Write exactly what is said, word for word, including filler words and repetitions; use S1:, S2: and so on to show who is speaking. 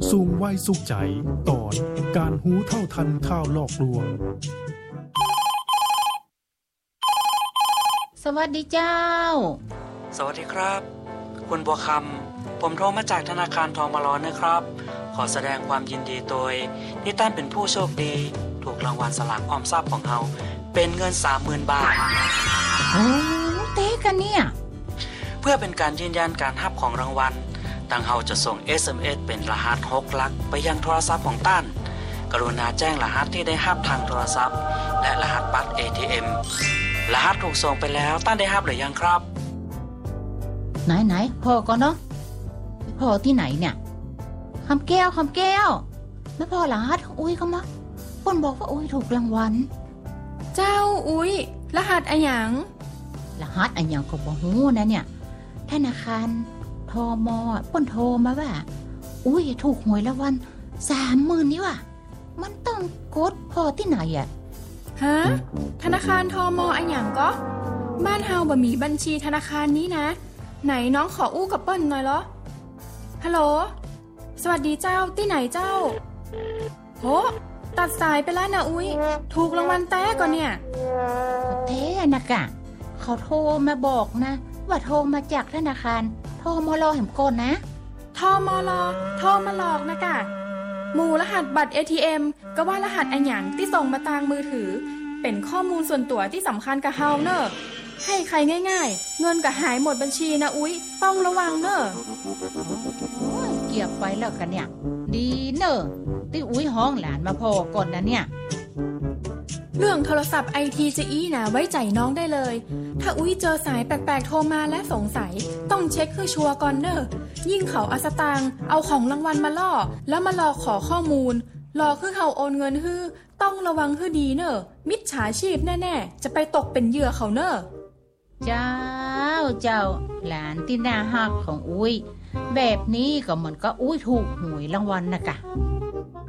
S1: สูงวัยสุขใจตอนการหูเท่าทันข่าวหลอกลวง
S2: สวัสดีเจ้า
S3: สวัสดีครับคุณบัวคำผมโทรมาจากธนาคารทมรนะครับขอแสดงความยินดีโดยที่ท่านเป็นผู้โชคดีถูกรางวัลสลากออมทรัพย์ของเราเป็นเงิน สามหมื่น บาท
S2: โอ้เต้กันเนี่ย
S3: เพื่อเป็นการยืนยันการรับของรางวัลทางเราจะส่ง เอส เอ็ม เอส เป็นรหัสหกหลักไปยังโทรศัพท์ของท่านกรุณาแจ้งรหัสที่ได้รับทางโทรศัพท์และรหัสบัตร เอ ที เอ็ม รหัสถูกส่งไปแล้วท่านได้รับหรือยังครับ
S2: ไหนๆพ่อก่อนเนาะพ่อที่ไหนเนี่ยคำแก้วคำแก้วไม่พ่อรหัสอุ้ยเขามาคนบอกว่าอุ้ยถูกรางวัล
S4: เจ้าอุ้ยรหัสอะหยัง
S2: รหัสอะหยังก็บ่ฮู้นะเนี่ยธนาคารทม.เปิ้นโทรมาว่าอุ้ยถูกหวยรางวัล สามหมื่น นี่ว่ะมันต้องกดพ่อที่ไหนอ่ะ
S4: ฮะธนาคารทม.อะหยังก็บ้านเฮาบ่มีบัญชีธนาคารนี้นะไหนน้องขออู้กับเปิ้นหน่อยเหรอฮัลโหลสวัสดีเจ้าที่ไหนเจ้าโหตัดสายไปแล้วนะอุ้ยถูกรางวัลแต้ก่อนเนี่ย
S2: แท้นะกะเขาโทรมาบอกนะว่าโทรมาจากธนาคารโทรมารอแหมก่อนนะ
S4: โทรมารอโทรมาหลอกนะกะหมู่รหัสบัตร เอ ที เอ็ม ก็ว่า รหัสอะหยังที่ส่งมาทางมือถือเป็นข้อมูลส่วนตัวที่สำคัญกับเฮาเนอะให้ใครง่ายๆเงินก็หายหมดบัญชีนะอุ๊ยต้องระวังเนอะ
S2: เกี่ยวไปแล้วกันเนี่ยดีเนอะที่อุ๊ยห้องหลานมาพอก่อนนะเนี่ย
S4: เรื่องโทรศัพท์ ไอ ที จี อี นะไว้ใจน้องได้เลยถ้าอุ๊ยเจอสายแปลกๆโทรมาและสงสัยต้องเช็คคือชัวร์ก่อนเนอะยิ่งเขาเอาสตางค์เอาของรางวัลมาล่อแล้วมาหลอกขอข้อมูลหลอกคือเขาโอนเงินฮื้อต้องระวังฮื้อดีเนอะมิจฉาชีพแน่ๆจะไปตกเป็นเหยื่อเขาเนอะ
S2: เจ้าเจ้าหลานที่น่าฮักของอุ้ยแบบนี้ก็เหมือนก็อุ้ยถูกหวยรางวัลนะกะ